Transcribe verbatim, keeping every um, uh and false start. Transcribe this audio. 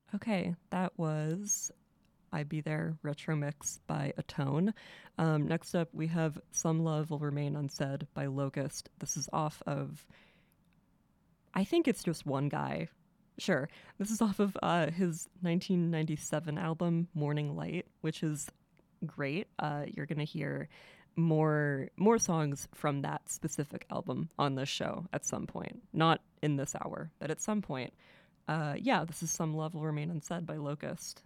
Okay, that was I Be There Retro Mix by Atone. Um, next up, we have Some Love Will Remain Unsaid by Locust. This is off of, I think it's just one guy. Sure. This is off of uh, his nineteen ninety-seven album, Morning Light, which is great. Uh, you're going to hear more more songs from that specific album on this show at some point. Not in this hour, but at some point. Uh, yeah, this is Some Love Will Remain Unsaid by Locust.